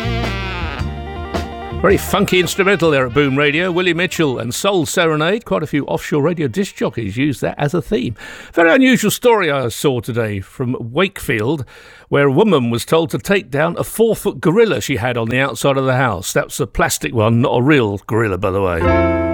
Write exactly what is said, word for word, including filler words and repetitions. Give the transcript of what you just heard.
Very funky instrumental there at Boom Radio. Willie Mitchell and Soul Serenade. Quite a few offshore radio disc jockeys use that as a theme. Very unusual story I saw today from Wakefield, where a woman was told to take down a four-foot gorilla she had on the outside of the house. That's a plastic one, not a real gorilla, by the way.